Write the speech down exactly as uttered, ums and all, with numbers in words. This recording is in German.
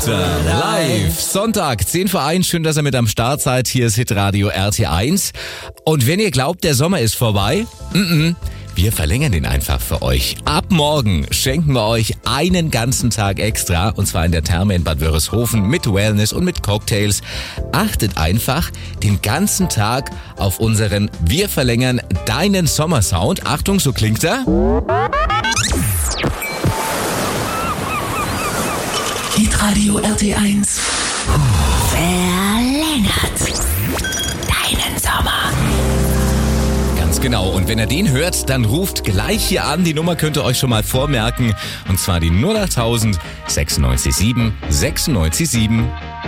Gangster live. Sonntag, zehn vor eins. Schön, dass ihr mit am Start seid. Hier ist Hitradio R T eins. Und wenn ihr glaubt, der Sommer ist vorbei, mm-mm, wir verlängern den einfach für euch. Ab morgen schenken wir euch einen ganzen Tag extra. Und zwar in der Therme in Bad Wörishofen mit Wellness und mit Cocktails. Achtet einfach den ganzen Tag auf unseren Wir verlängern deinen Sommersound. Achtung, so klingt er. Hitradio R T eins verlängert deinen Sommer. Ganz genau. Und wenn ihr den hört, dann ruft gleich hier an. Die Nummer könnt ihr euch schon mal vormerken. Und zwar die null acht null null sechsundneunzig sieben sechsundneunzig sieben.